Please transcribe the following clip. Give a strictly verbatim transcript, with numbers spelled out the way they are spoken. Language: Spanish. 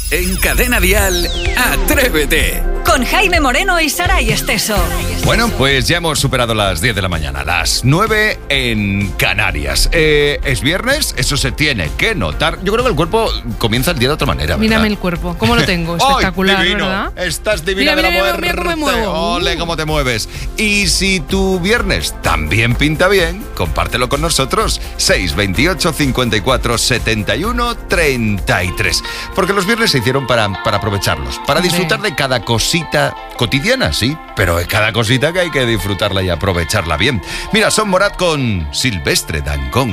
En Cadena Dial, Atrévete. Con Jaime Moreno y Saray Esteso. Bueno, pues ya hemos superado las diez de la mañana, las nueve en Canarias. Eh, ¿Es viernes? Eso se tiene que notar. Yo creo que el cuerpo comienza el día de otra manera, ¿verdad? Mírame el cuerpo, ¿cómo lo tengo? Espectacular, ¡Ay, divino! ¿Verdad? Estás divina Mira, de mira, la mira, mira cómo me muevo. Ole, cómo te mueves. Y si tu viernes también pinta bien, compártelo con nosotros. seis veintiocho, cincuenta y cuatro, setenta y uno, treinta y tres. Porque los viernes se hicieron para, para aprovecharlos, para disfrutar de cada cosita cotidiana, sí, pero de cada cosita que hay que disfrutarla y aprovecharla bien. Mira, son Morat con Silvestre Dangond.